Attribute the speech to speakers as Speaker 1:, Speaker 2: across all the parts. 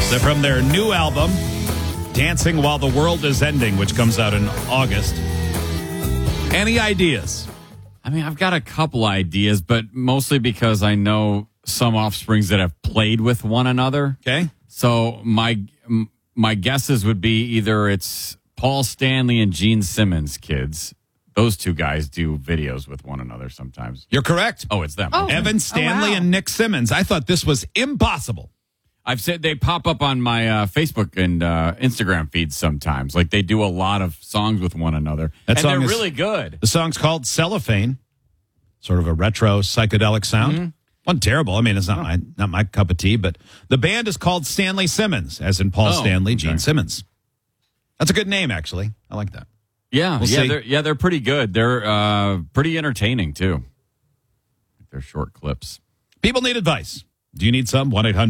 Speaker 1: They're from their new album, Dancing While the World is Ending, which comes out in August. Any ideas?
Speaker 2: I mean, I've got a couple ideas, but mostly because I know some offsprings that have played with one another.
Speaker 1: Okay.
Speaker 2: So my guesses would be either it's Paul Stanley and Gene Simmons' kids. Those two guys do videos with one another sometimes.
Speaker 1: You're correct.
Speaker 2: Oh, it's them.
Speaker 3: Oh.
Speaker 2: Okay.
Speaker 1: Evan Stanley and Nick Simmons. I thought this was impossible.
Speaker 2: I've said they pop up on my Facebook and Instagram feeds sometimes. Like they do a lot of songs with one another.
Speaker 1: That
Speaker 2: and
Speaker 1: song
Speaker 2: they're
Speaker 1: is-
Speaker 2: really good.
Speaker 1: The song's called Cellophane, sort of a retro psychedelic sound.
Speaker 2: Mm-hmm.
Speaker 1: Wasn't terrible. I mean, it's not my cup of tea, but the band is called Stanley Simmons, as in Paul Stanley,
Speaker 2: okay.
Speaker 1: Gene Simmons. That's a good name, actually. I like that.
Speaker 2: Yeah,
Speaker 1: We'll see.
Speaker 2: they're pretty good. They're pretty entertaining too. They're short clips.
Speaker 1: People need advice. Do you need some?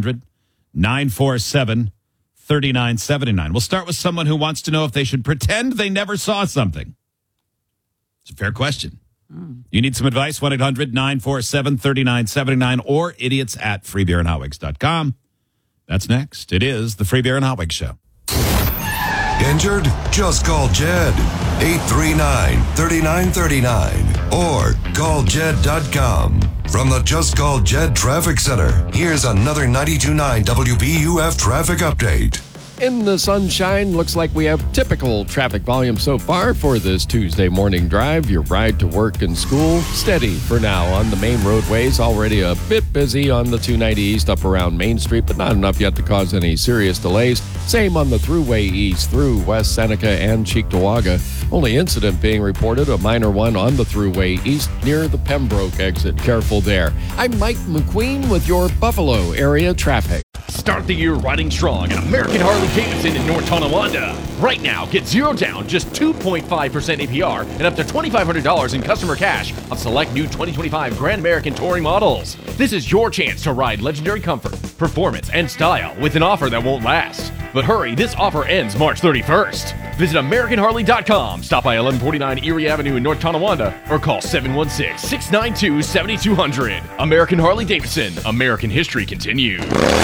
Speaker 1: 1-800-947-3979. We'll start with someone who wants to know if they should pretend they never saw something. It's a fair question. You need some advice? 1-800-947-3979 or idiots@freebeerandhotwigs.com. That's next. It is the Free Beer and Hot Wigs Show.
Speaker 4: Injured? Just call Jed. 839-3939 or call Jed.com. From the Just Call Jed Traffic Center, here's another 92.9 WBUF traffic update.
Speaker 5: In the sunshine, looks like we have typical traffic volume so far for this Tuesday morning drive. Your ride to work and school, steady for now on the main roadways. Already a bit busy on the 290 East up around Main Street, but not enough yet to cause any serious delays. Same on the Thruway East through West Seneca and Cheektowaga. Only incident being reported, a minor one on the Thruway East near the Pembroke exit. Careful there. I'm Mike McQueen with your Buffalo area traffic.
Speaker 6: Start the year riding strong at American Harley-Davidson in North Tonawanda. Right now, get 0 down, just 2.5% APR, and up to $2,500 in customer cash on select new 2025 Grand American Touring models. This is your chance to ride legendary comfort, performance, and style with an offer that won't last. But hurry, this offer ends March 31st. Visit AmericanHarley.com, stop by 1149 Erie Avenue in North Tonawanda, or call 716-692-7200. American Harley-Davidson, American history continues.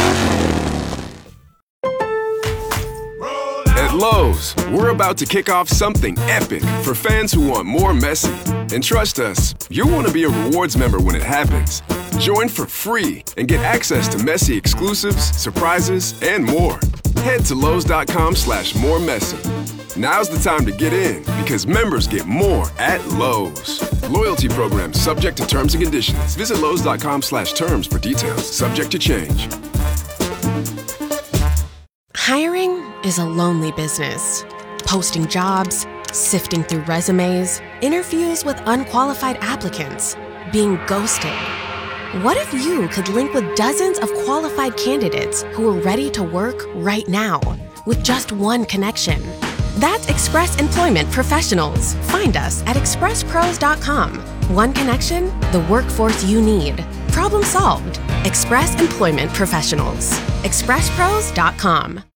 Speaker 7: At Lowe's, we're about to kick off something epic for fans who want more Messi. And trust us, you'll want to be a rewards member when it happens. Join for free and get access to Messi exclusives, surprises, and more. Head to Lowe's.com/more Messi. Now's the time to get in because members get more at Lowe's. Loyalty program subject to terms and conditions. Visit Lowe's.com/terms for details. Subject to change.
Speaker 8: Hiring is a lonely business. Posting jobs, sifting through resumes, interviews with unqualified applicants, being ghosted. What if you could link with dozens of qualified candidates who are ready to work right now with just one connection? That's Express Employment Professionals. Find us at expresspros.com. One connection, the workforce you need. Problem solved. Express Employment Professionals. expresspros.com.